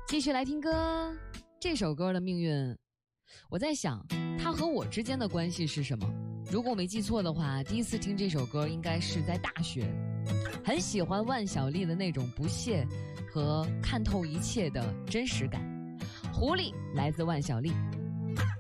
继续来听歌，这首歌的命运，我在想，它和我之间的关系是什么？如果我没记错的话，第一次听这首歌应该是在大学，很喜欢万晓利的那种不屑和看透一切的真实感。狐狸来自万晓利。